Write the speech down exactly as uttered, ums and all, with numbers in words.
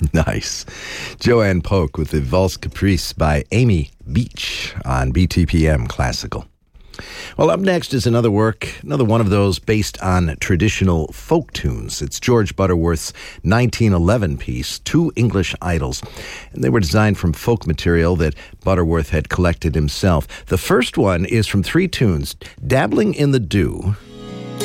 Nice. Joanne Polk with the Valse Caprice by Amy Beach on B T P M Classical. Well, up next is another work, another one of those based on traditional folk tunes. It's George Butterworth's nineteen eleven piece, Two English Idols. And they were designed from folk material that Butterworth had collected himself. The first one is from three tunes, Dabbling in the Dew,